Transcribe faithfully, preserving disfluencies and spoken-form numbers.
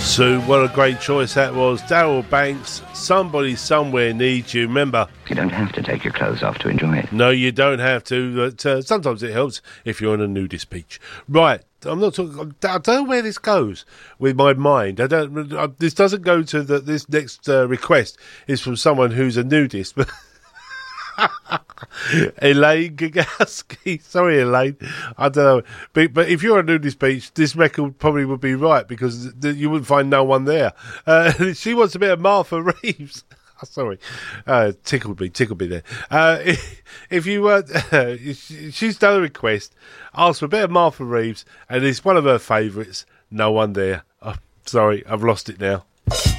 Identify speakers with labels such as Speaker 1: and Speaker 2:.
Speaker 1: Sue, what a great choice that was. Daryl Banks, Somebody Somewhere Needs You. Remember,
Speaker 2: you don't have to take your clothes off to enjoy it.
Speaker 1: No, you don't have to, but uh, sometimes it helps if you're on a nudist beach. Right, I'm not talking, I don't know where this goes with my mind. I don't. I, this doesn't go to the, this next uh, request is from someone who's a nudist, but Elaine Gagowski. Sorry, Elaine. I don't know. But, but if you're on a nudist beach, this record probably would be right because th- you wouldn't find no one there. Uh, she wants a bit of Martha Reeves. Sorry. Uh, tickled me, tickled me there. Uh, if, if you were, uh, she's done a request, asked for a bit of Martha Reeves, and it's one of her favourites, No One There. Oh, sorry, I've lost it now.